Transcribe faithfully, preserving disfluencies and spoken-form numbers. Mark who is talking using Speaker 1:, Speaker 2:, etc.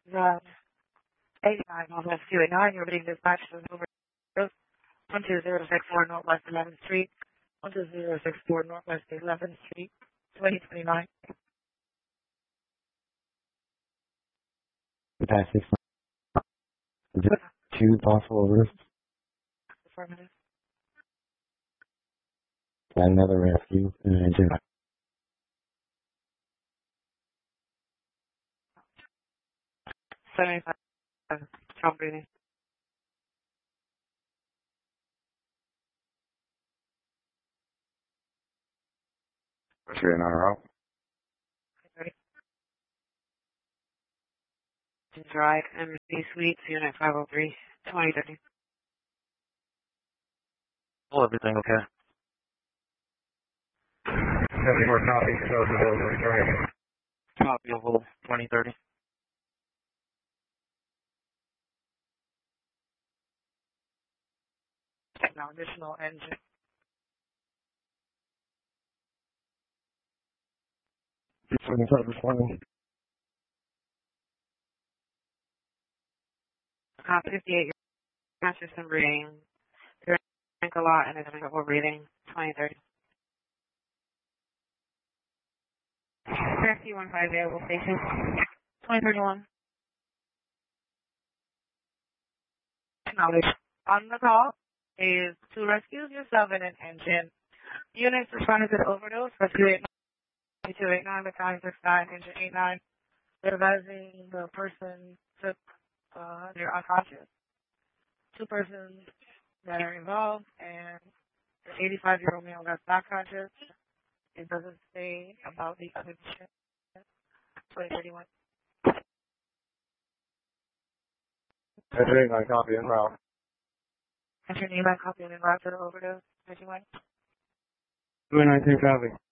Speaker 1: The eight nine Northwest two eight nine, you're being dispatched to over one two zero six four Northwest eleventh Street, one two zero six four Northwest eleventh Street, twenty twenty-nine.
Speaker 2: Past six months. Is it two possible routes?
Speaker 1: Affirmative.
Speaker 2: Got another rescue and an engine.
Speaker 1: seventy-five. Stop breathing.
Speaker 3: Three and on route.
Speaker 1: Drive, M C Suites, Unit five oh three, twenty thirty.
Speaker 4: Well, everything okay?
Speaker 3: seventy-four copy, shows the building, right.
Speaker 4: Copy of hold twenty thirty.
Speaker 1: Now additional engine.
Speaker 3: seventy-seven twenty.
Speaker 1: Uh, fifty-eight, your system reading. Your ankle lot and a double reading, twenty thirty. Taxi one five available station, twenty thirty-one. Acknowledge. On the call is to rescue yourself in an engine. Units responded to the overdose, rescue eight nine, two eight nine, battalion six nine, engine eight nine. They're advising the person took, uh, they're unconscious. Two persons that are involved, and the eighty-five-year-old male that's not conscious. It doesn't say about the other patient. twenty thirty-one.
Speaker 3: Entering my copy en route.
Speaker 1: Enter name and copy and route to the overdose. thirty-one.
Speaker 3: two nineteen copy.